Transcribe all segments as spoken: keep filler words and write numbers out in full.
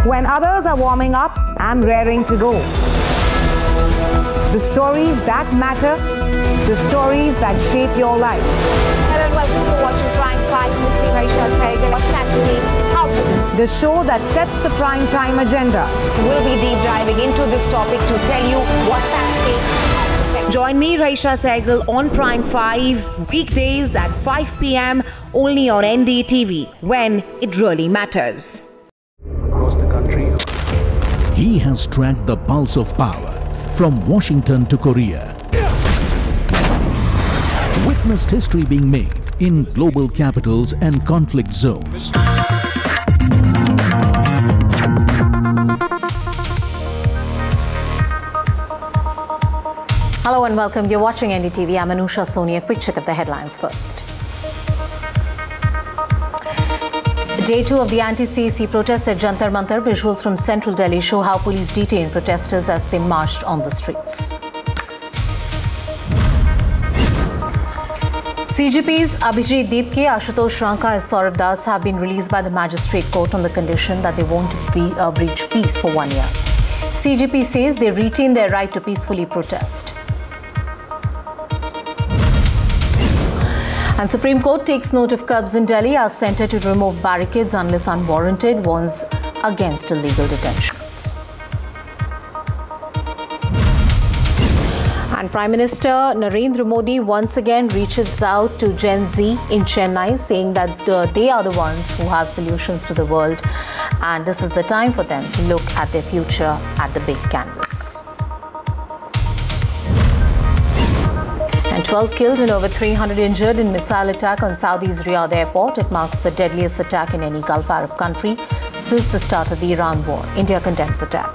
When others are warming up, I'm raring to go. The stories that matter, the stories that shape your life. Hello and welcome to watching Prime five with me, Raisha Sehgal. What's actually how to do? The show that sets the prime time agenda. We'll be deep diving into this topic to tell you what's at stake. Join me, Raisha Sehgal, on Prime five, weekdays at five p m only on N D T V, when it really matters. Across the country, he has tracked the pulse of power from Washington to Korea. Witnessed history being made in global capitals and conflict zones. Hello and welcome. You're watching N D T V. I'm Anusha Soni. A quick check of the headlines first. Day two of the anti-C A C protests at Jantar Mantar. Visuals from central Delhi show how police detained protesters as they marched on the streets. C G Ps Abhijit Deepke, Ashutosh Ranka and Saurav Das have been released by the magistrate court on the condition that they won't be, uh, breach peace for one year. C G P says they retain their right to peacefully protest. And Supreme Court takes note of curbs in Delhi, asks Centre to remove barricades unless unwarranted, warns against illegal detentions. And Prime Minister Narendra Modi once again reaches out to Gen Z in Chennai, saying that uh, they are the ones who have solutions to the world, and this is the time for them to look at their future at the big canvas. And twelve killed and over three hundred injured in missile attack on Saudi's Riyadh airport. It marks the deadliest attack in any Gulf Arab country since the start of the Iran war. India condemns attack.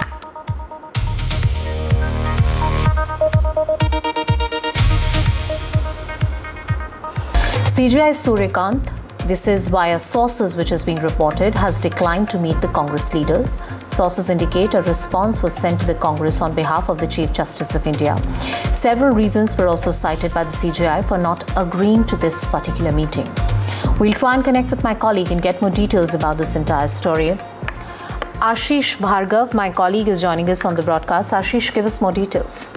C J I Suryakant, this is via sources which is being reported, has declined to meet the Congress leaders. Sources indicate a response was sent to the Congress on behalf of the Chief Justice of India. Several reasons were also cited by the C J I for not agreeing to this particular meeting. We'll try and connect with my colleague and get more details about this entire story. Ashish Bhargav, my colleague, is joining us on the broadcast. Ashish, give us more details.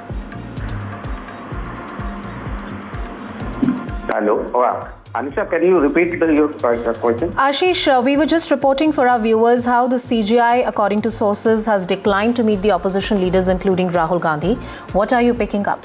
Hello. Oh, Anisha, can you repeat the, your question? Ashish, uh, we were just reporting for our viewers how the C G I, according to sources, has declined to meet the opposition leaders, including Rahul Gandhi. What are you picking up?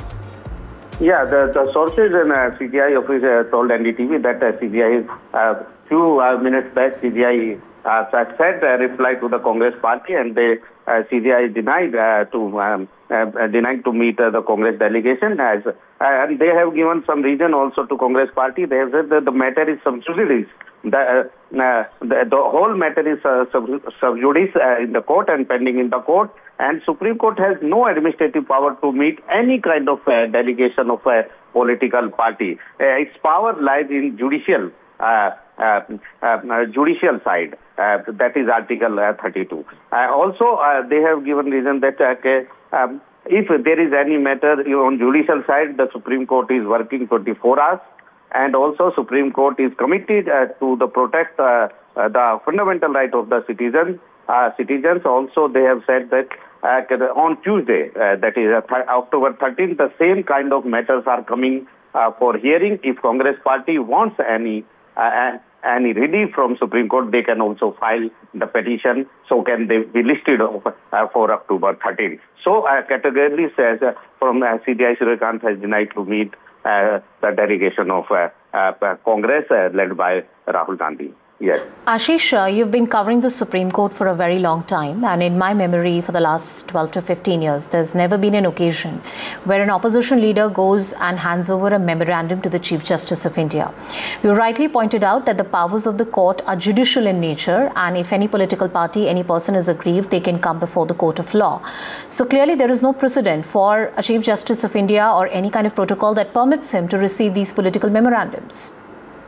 Yeah, the, the sources in uh, C G I office uh, told N D T V that uh, C G I, a uh, few uh, minutes back, C G I uh, said a uh, reply to the Congress party, and they uh, C G I denied uh, to um, uh, denied to meet uh, the Congress delegation, as uh, and they have given some reason also to Congress party. They have said that the matter is sub judice. The, uh, uh, the, the whole matter is uh, sub, sub judice uh, in the court and pending in the court, and Supreme Court has no administrative power to meet any kind of uh, delegation of a political party. Uh, its power lies in judicial uh, uh, uh, judicial side. Uh, that is Article uh, thirty-two. Uh, also, uh, they have given reason that uh, um, if there is any matter on judicial side, the Supreme Court is working twenty-four hours, and also Supreme Court is committed uh, to the protect uh, uh, the fundamental right of the citizens. Uh, citizens also, they have said that uh, on Tuesday, uh, that is uh, th October thirteenth, the same kind of matters are coming uh, for hearing. If Congress party wants any uh, any relief from Supreme Court, they can also file the petition. So can they be listed of, uh, for October thirteenth. So uh, categorically says uh, from uh, C J I Suryakant has denied to meet uh, the delegation of uh, uh, Congress uh, led by Rahul Gandhi. Yes. Ashish, uh, you've been covering the Supreme Court for a very long time, and in my memory for the last twelve to fifteen years, there's never been an occasion where an opposition leader goes and hands over a memorandum to the Chief Justice of India. You rightly pointed out that the powers of the court are judicial in nature, and if any political party, any person is aggrieved, they can come before the court of law. So clearly there is no precedent for a Chief Justice of India or any kind of protocol that permits him to receive these political memorandums.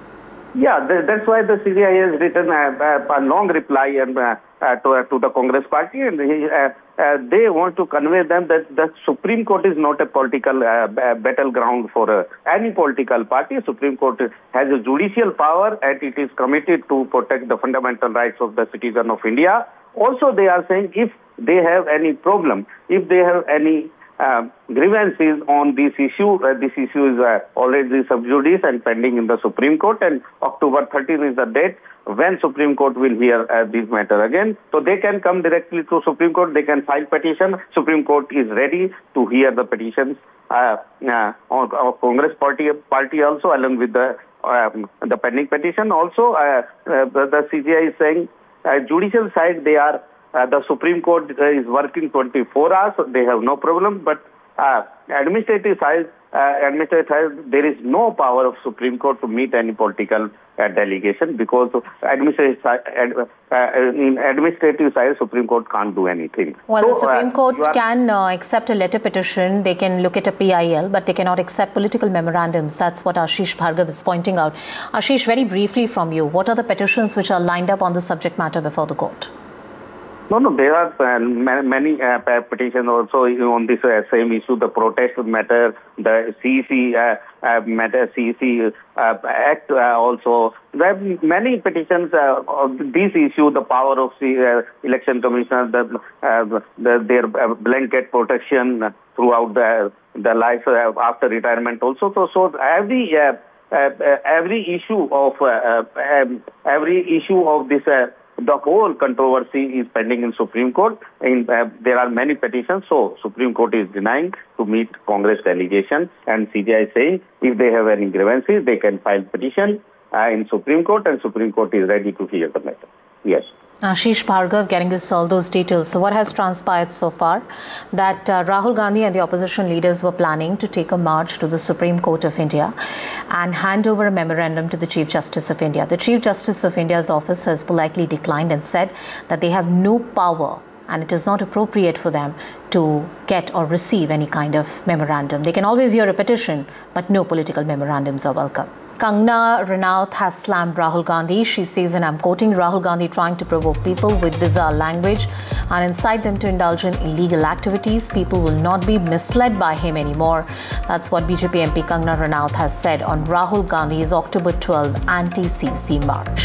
Yeah, that's why the C B I has written a, a long reply and uh, uh, to, uh, to the Congress party, and he, uh, uh, they want to convey them that the Supreme Court is not a political uh, battleground for uh, any political party. Supreme Court has a judicial power, and it is committed to protect the fundamental rights of the citizen of India. also they are saying if they have any problem, if they have any uh, grievances on this issue, uh, this issue is uh, already sub judice and pending in the Supreme Court, and October thirteenth is the date when Supreme Court will hear uh, this matter again. So they can come directly to Supreme Court, they can file petition. Supreme Court is ready to hear the petitions uh, uh, of, of Congress party, party also, along with the um, the pending petition. Also, uh, uh, the, the C J I is saying uh, judicial side, they are, uh, the Supreme Court uh, is working twenty-four hours, so they have no problem, but uh, administrative side, Uh, administrative side, there is no power of Supreme Court to meet any political uh, delegation, because administrative side, ad, uh, in administrative side, Supreme Court can't do anything. Well, so, the Supreme uh, Court can uh, accept a letter petition. They can look at a P I L, but they cannot accept political memorandums. That's what Ashish Bhargav is pointing out. Ashish, very briefly from you, what are the petitions which are lined up on the subject matter before the court? No, no, there are uh, many uh, petitions also on this uh, same issue, the protest matter, the C E C uh, uh, matter, C E C uh, Act uh, also. There are many petitions uh, of this issue, the power of the uh, election commissioner, the, uh, the, their uh, blanket protection throughout the, the life uh, after retirement also. So, so every uh, uh, every issue of uh, uh, um, every issue of this. Uh, The whole controversy is pending in Supreme Court. In, uh, there are many petitions, so Supreme Court is denying to meet Congress delegation, and C J I is saying if they have any grievances, they can file petition uh, in Supreme Court, and Supreme Court is ready to hear the matter. Yes. Ashish Bhargav getting us all those details. So what has transpired so far? That uh, Rahul Gandhi and the opposition leaders were planning to take a march to the Supreme Court of India and hand over a memorandum to the Chief Justice of India. The Chief Justice of India's office has politely declined and said that they have no power and it is not appropriate for them to get or receive any kind of memorandum. They can always hear a petition, but no political memorandums are welcome. Kangana Ranaut has slammed Rahul Gandhi. She says, and I'm quoting, Rahul Gandhi trying to provoke people with bizarre language and incite them to indulge in illegal activities. People will not be misled by him anymore. That's what B J P M P Kangana Ranaut has said on Rahul Gandhi's October twelfth anti-C C march.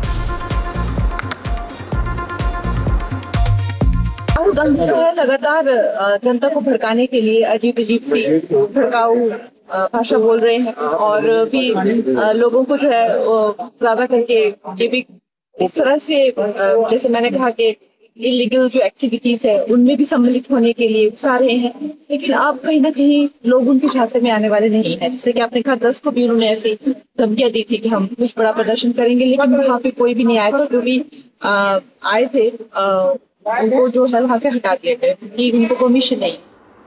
Rahul Gandhi जो है लगातार जनता को भड़काने के लिए अजीब अजीब सी भड़काऊ भाषा बोल रहे हैं, और भी लोगों को जो है ज्यादा करके ये भी इस तरह से, जैसे मैंने कहा कि इलीगल जो एक्टिविटीज है उनमें भी सम्मिलित होने के लिए उकसा रहे हैं। लेकिन अब कहीं ना कहीं लोग उनके झांसे में आने वाले नहीं है। जैसे कि आपने कहा, दस को भी उन्होंने ऐसी धमकियां दी थी कि हम कुछ बड़ा प्रदर्शन करेंगे, लेकिन वहाँ पे कोई भी नहीं आया। तो जो भी आए थे उनको जो है वहाँ से हटा दिया गया क्योंकि उनको परमिशन नहीं।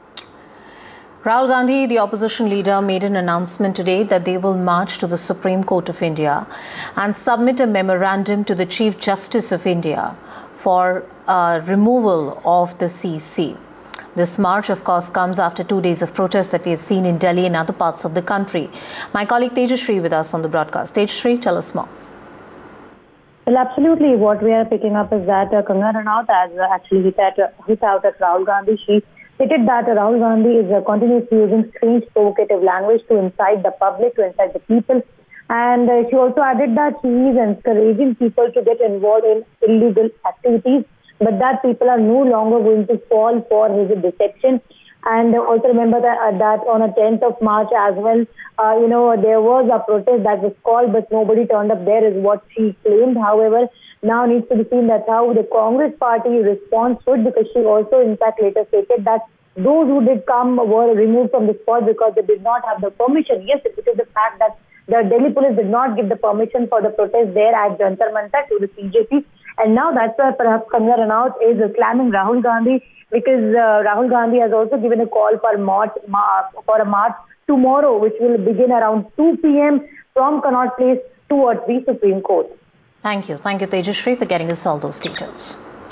Rahul Gandhi, the opposition leader, made an announcement today that they will march to the Supreme Court of India and submit a memorandum to the Chief Justice of India for uh, removal of the C E C. This march, of course, comes after two days of protests that we have seen in Delhi and other parts of the country. My colleague Tejashree with us on the broadcast. Tejashree, tell us more. Well, absolutely. What we are picking up is that uh, Kangana Ranaut has uh, actually hit, at, uh, hit out at Rahul Gandhi. She stated that uh, Rahul Gandhi is uh, continuously using strange, provocative language to incite the public, to incite the people. And uh, she also added that she is encouraging people to get involved in illegal activities, but that people are no longer going to fall for his deception. And uh, also remember that, uh, that on the tenth of March as well, uh, you know, there was a protest that was called, but nobody turned up there, is what she claimed. However, now needs to be seen that how the Congress party responds to it, because she also in fact later stated that those who did come were removed from the spot because they did not have the permission. Yes, it is the fact that the Delhi police did not give the permission for the protest there at Jantar Mantar to the C J P. And now that's why perhaps Kangana Ranaut is slamming Rahul Gandhi, because uh, Rahul Gandhi has also given a call for, march, for a march tomorrow, which will begin around two p m from Connaught Place towards the Supreme Court. Thank you. Thank you, Tejashree, for getting us all those details.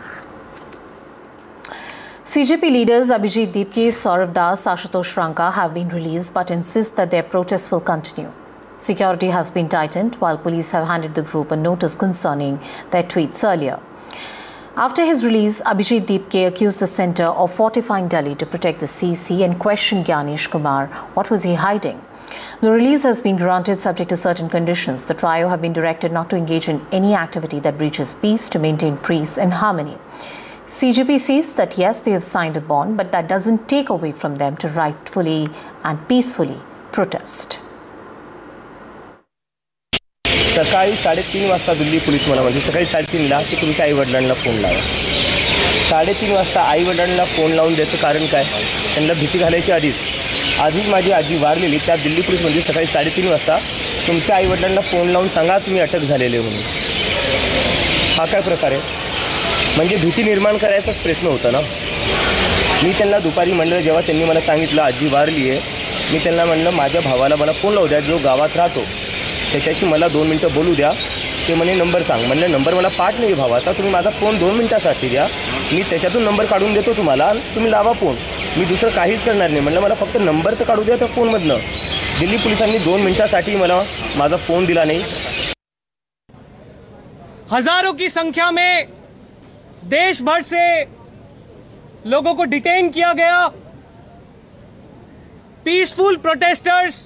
C J P leaders Abhijit Deepke, Saurav Das, Ashutosh Ranka have been released but insist that their protests will continue. Security has been tightened while police have handed the group a notice concerning their tweets earlier. After his release, Abhijit Deepke accused the centre of fortifying Delhi to protect the C C and questioned Gyanish Kumar. What was he hiding? The release has been granted subject to certain conditions. The trio have been directed not to engage in any activity that breaches peace, to maintain peace and harmony. C G P says that yes, they have signed a bond, but that doesn't take away from them to rightfully and peacefully protest. सकाळी साडेतीन वाजता Delhi police मला म्हणजे सकाळी साडेतीनला की तुमच्या आई वडिलांना phone लावा. साडेतीन वाजता आई वडिलांना फोन लावून द्यायचं कारण काय? त्यांना भीती घालायची आधीच आधीच माझी आजी वारलेली त्या दिल्ली पोलीस म्हणजे सकाळी साडेतीन वाजता तुमच्या आई वडिलांना फोन लावून सांगा तुम्ही अटक झालेले म्हणून. हा काय प्रकार आहे? म्हणजे भीती निर्माण करायचाच प्रयत्न होता ना. मी त्यांना दुपारी म्हणलं जेव्हा त्यांनी मला सांगितलं आजी वारली आहे, मी त्यांना म्हणलं माझ्या भावाला मला फोन लावू द्या जो गावात राहतो त्याच्याशी मला दोन मिनिटं बोलू द्या. ते म्हणे नंबर सांग. म्हणलं नंबर मला पाठ नाही भावाचा, तुम्ही माझा फोन दोन मिनिटासाठी द्या, मी त्याच्यातून नंबर काढून देतो तुम्हाला, तुम्ही लावा फोन, मी दुसरं काहीच करणार नाही. म्हणलं मला फक्त नंबर तर काढू द्या त्या फोनमधनं. दिल्ली पोलिसांनी दोन मिनिटासाठी मला माझा फोन दिला नाही. हजारों की संख्या में देश भर से लोगों को डिटेन किया गया. Peaceful protesters